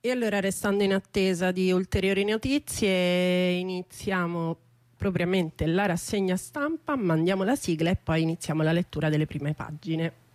E allora, restando in attesa di ulteriori notizie, iniziamo propriamente la rassegna stampa, mandiamo la sigla e poi iniziamo la lettura delle prime pagine.